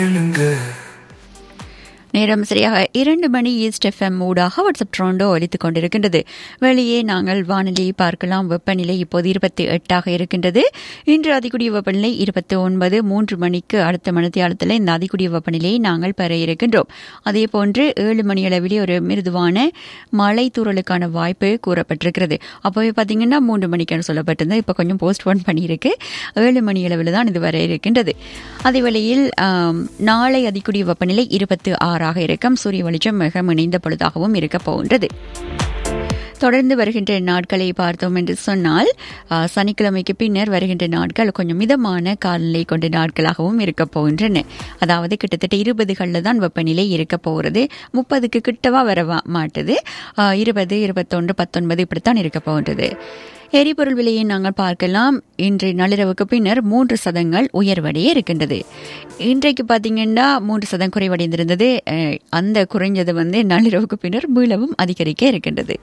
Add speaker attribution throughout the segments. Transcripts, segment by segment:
Speaker 1: நேரம் சரியாக 2 மணி. East FM ஊடாக வாட்ஸ்அப் ட்ரோண்டோ ஒலித்துக் கொண்டிருக்கின்றது. வெளியே நாங்கள் வானிலையை பார்க்கலாம். வெப்பநிலை இப்போது 28 இருக்கின்றது. இன்று அதிகூடிய வெப்பநிலை 29. 3 மணிக்கு அடுத்த மணித்தியாலத்தில் இந்த அதிகூடிய வெப்பநிலையை நாங்கள் பெற இருக்கின்றோம். அதேபோன்று 7 மணி அளவிலே ஒரு மிருதுவான மழை தூறலுக்கான வாய்ப்பு கூறப்பட்டிருக்கிறது. அப்போவே பார்த்தீங்கன்னா 3 மணிக்கு சொல்லப்பட்டிருந்தது. இப்போ கொஞ்சம் போஸ்ட்போன் பண்ணியிருக்கு. 7 மணி அளவில் தான் இது வர இருக்கின்றது. அதே வேளையில் நாளை அதிகூடிய வெப்பநிலை 26 இருக்கும். சூரிய வெளிச்சம் மிக இணைந்த பொழுதாகவும் இருக்க போகின்றது. தொடர்ந்து வருகின்ற நாட்களை பார்த்தோம் என்று சொன்னால் சனிக்கிழமைக்கு பின்னர் வருகின்ற நாட்கள் கொஞ்சம் மிதமான காலநிலை கொண்ட நாட்களாகவும் இருக்க போகின்றன. அதாவது கிட்டத்தட்ட 20களில் தான் வெப்பநிலை இருக்க போகிறது. 30க்கு கிட்டவா வர மாட்டுது. 20, 21, 19 இப்படித்தான் இருக்க போகின்றது. எரிபொருள் விலையை நாங்கள் பார்க்கலாம். இன்று நள்ளிரவுக்கு பின்னர் 3% உயர்வடைய இருக்கின்றது. இன்றைக்கு பார்த்தீங்கன்னா 3% குறைவடைந்திருந்தது. அந்த குறைஞ்சது நள்ளிரவுக்கு பின்னர் மீளவும் அதிகரிக்க இருக்கின்றது.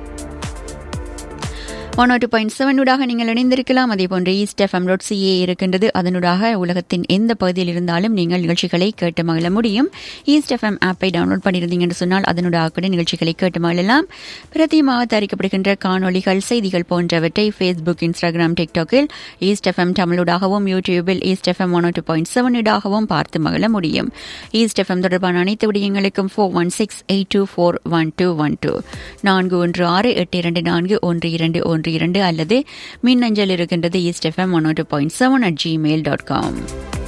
Speaker 1: 102.7 ஊடாக நீங்கள் இணைந்திருக்கலாம். அதேபோன்று eastfm.ca இருக்கின்றது. அதனூடாக உலகத்தின் எந்த பகுதியில் இருந்தாலும் நீங்கள் நிகழ்ச்சிகளை கேட்டு மகிழ முடியும். eastfm ஆப்பை டவுன்லோட் பண்ணியிருந்தீங்க என்று சொன்னால் அதனூடாக கூட நிகழ்ச்சிகளை கேட்டு மகிழலாம். பிரத்தியமாக தயாரிக்கப்படுகின்ற காணொலிகள், செய்திகள் போன்றவற்றை Facebook, Instagram, TikTokல் eastfm தமிழூடாகவும், யூடியூபில் eastfm 102.7 ஊடாகவும் பார்த்து மகிழ முடியும். eastfm தொடர்பான அனைத்து விடயங்களுக்கும் 4168241212 4168241212 அல்லது மின்னஞ்சல் இருக்கின்றது eastfm102.7@gmail.com.